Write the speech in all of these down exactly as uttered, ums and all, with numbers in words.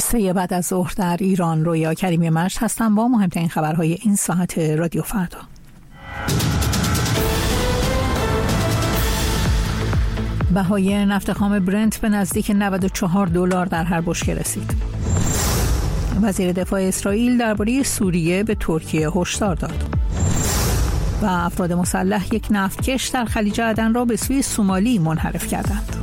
قصه بعد از ظهر در ایران. رویا کریمی مشت هستم با مهمترین خبرهای این ساعت رادیو فردا. بهای نفت خام برنت به نزدیک نود و چهار دلار در هر بشکه رسید. وزیر دفاع اسرائیل درباره سوریه به ترکیه هشدار داد. و افراد مسلح یک نفتکش در خلیج عدن را به سوی سومالی منحرف کردند.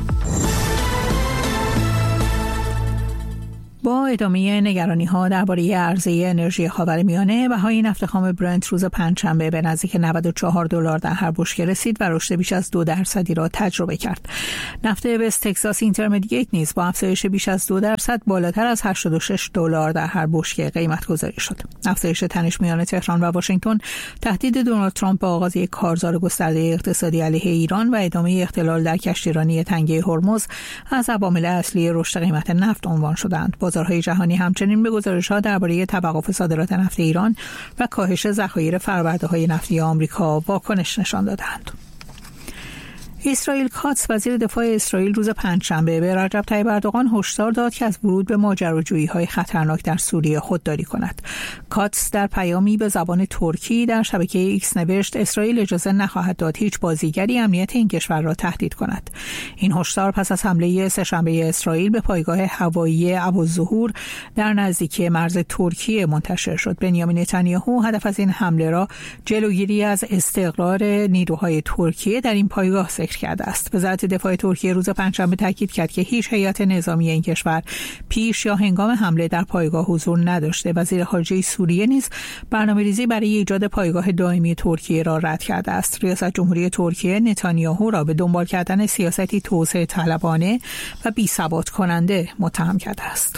با ادامه نگرانی‌ها درباره عرضه انرژی خاورمیانه، بهای نفت خام برنت روز پنجشنبه به نزدیک نود و چهار دلار در هر بشکه رسید و رشد بیش از دو درصدی را تجربه کرد. نفت وست تگزاس اینترمدییت نیز با افزایش بیش از دو درصد بالاتر از هشتاد و شش دلار در هر بشکه قیمت گذاری شد. افزایش تنش میان تهران و واشنگتن، تهدید دونالد ترامپ به آغاز یک کارزار گسترده اقتصادی علیه ایران و ادامه اختلال در کشتیرانی تنگه هرمز از عوامل اصلی رشد قیمت نفت عنوان شدند. بازارهای جهانی همچنین به گزارش‌ها درباره توقف صادرات نفت ایران و کاهش ذخایر فرآورده‌های نفتی آمریکا واکنش نشان دادند. اسرائیل کاتس وزیر دفاع اسرائیل روز پنجشنبه به رجب طیب اردوغان هشدار داد که از ورود به ماجراجویی‌های خطرناک در سوریه خودداری کند. کاتس در پیامی به زبان ترکی در شبکه ایکس نوشت اسرائیل اجازه نخواهد داد هیچ بازیگری امنیت این کشور را تهدید کند. این هشدار پس از حمله سه‌شنبه اسرائیل به پایگاه هوایی ابوالظهور در نزدیکی مرز ترکیه منتشر شد. بنیامین نتانیاهو هدف از این حمله را جلوگیری از استقرار نیروهای ترکیه در این پایگاه کرده است. وزارت دفاع ترکیه روز پنجشنبه تاکید کرد که هیچ هیئت نظامی این کشور پیش یا هنگام حمله در پایگاه حضور نداشته. وزیر خارجه سوریه نیز برنامه‌ریزی برای ایجاد پایگاه دائمی ترکیه را رد کرده است. ریاست جمهوری ترکیه نتانیاهو را به دنبال کردن سیاستی توسعه طلبانه و بی‌ثبات کننده متهم کرده است.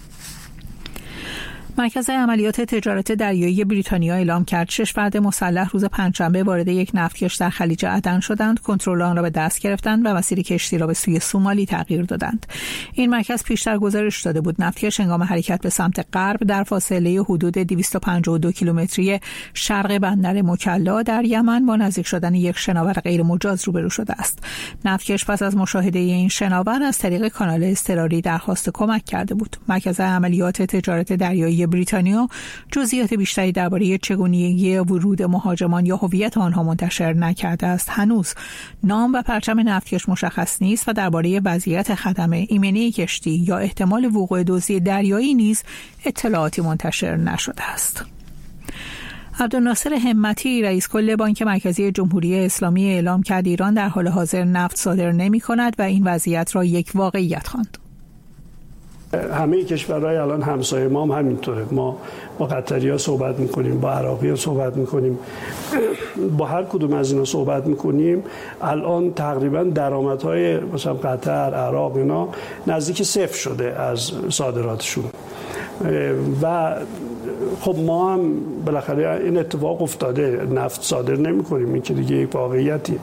مرکز عملیات تجارت دریایی بریتانیا اعلام کرد شش فرد مسلح روز پنجشنبه وارد یک نفتکش در خلیج عدن شدند، کنترل آن را به دست گرفتند و مسیر کشتی را به سوی سومالی تغییر دادند. این مرکز پیشتر گزارش داده بود نفتکش هنگام حرکت به سمت غرب در فاصله حدود دویست و پنجاه و دو کیلومتری شرق بندر مکلا در یمن با نزدیک شدن یک شناور غیر مجاز روبرو شده است. نفتکش پس از مشاهده این شناور از طریق کانال اضطراری درخواست کمک کرده بود. مرکز عملیات تجارت دریایی بریتانیا جزئیات بیشتری درباره چگونگی ورود مهاجمان یا هویت آنها منتشر نکرده است. هنوز نام و پرچم نفتکش مشخص نیست و درباره وضعیت خدمه ایمنی کشتی یا احتمال وقوع دزدی دریایی نیز اطلاعاتی منتشر نشده است. عبدالناصر همتی رئیس کل بانک مرکزی جمهوری اسلامی اعلام کرد ایران در حال حاضر نفت صادر نمی‌کند و این وضعیت را یک واقعیت خواند. همه کشورهای الان همسایه ما هم همینطوره. ما با قطری‌ها صحبت میکنیم، با عراقی‌ها صحبت میکنیم، با هر کدوم از اینا صحبت میکنیم. الان تقریبا درآمدهای مثلا قطر، عراق اینا نزدیک صفر شده از صادراتشون و خب ما هم بالاخره این اتفاق افتاده، نفت صادر نمی‌کنیم. این که دیگه یک واقعیتیه.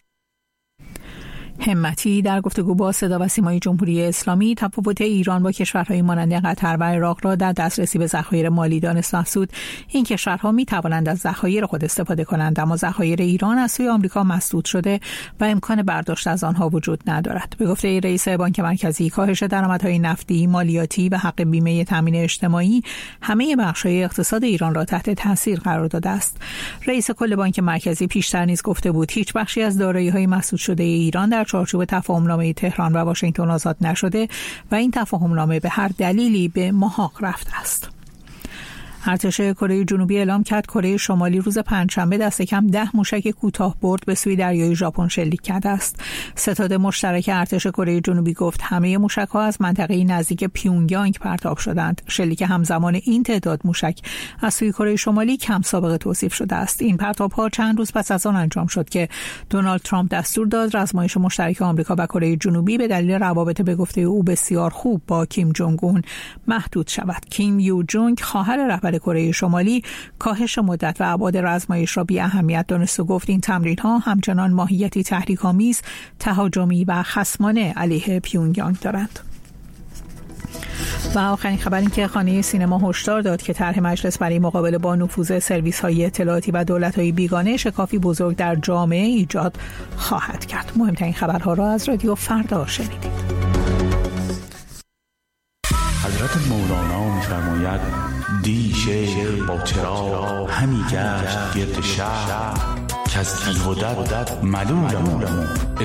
همتی در گفتگو با صدا و سیمای جمهوری اسلامی تفاوت ایران با کشورهای مانند قطر و عراق را در دسترسی به ذخایر مالی دانست. افزود این کشورها می توانند از ذخایر خود استفاده کنند، اما ذخایر ایران از سوی آمریکا مسدود شده و امکان برداشت از آنها وجود ندارد. به گفته رئیس بانک مرکزی، کاهش درآمدهای نفتی، مالیاتی و حق بیمه تامین اجتماعی همه بخش‌های اقتصاد ایران را تحت تاثیر قرار داده است. رئیس کل بانک مرکزی پیشتر نیز گفته بود هیچ بخشی از دارایی‌های مسدود شده ایران در چارچوب تفاهمنامه تهران و واشنگتن آزاد نشده و این تفاهمنامه به هر دلیلی به محاق رفته است. ارتش کره جنوبی اعلام کرد کره شمالی روز پنجشنبه دست کم ده موشک کوتاه برد به سوی دریای ژاپن شلیک کرده است. ستاد مشترک ارتش کره جنوبی گفت همه موشک‌ها از منطقه نزدیک پیونگیانگ پرتاب شدند. شلیک همزمان این تعداد موشک از سوی کره شمالی کم سابقه توصیف شده است. این پرتاب‌ها چند روز پس از آن انجام شد که دونالد ترامپ دستور داد رزمایش مشترک آمریکا و کره جنوبی به دلیل روابط به گفته او بسیار خوب با کیم جونگ اون محدود شود. کیم یو جونگ خواهر رهبر کره شمالی کاهش مدت و ابعاد آزمایش را بی اهمیت دانست و گفت این تمرین‌ها همچنان ماهیتی تحریک‌آمیز، تهاجمی و خصمانه علیه پیونگیانگ دارند. و آخرین خبر این که خانه سینما هشدار داد که طرح مجلس برای مقابله با نفوذ سرویس‌های اطلاعاتی و دولت‌های بیگانه شکافی بزرگ در جامعه ایجاد خواهد کرد. مهمترین خبرها را از رادیو فردا شنیدید. حضرت مولانا می‌فرماید دی شیخ با چراغ همی گشت گرد شهر که از تیغ و دد ملولم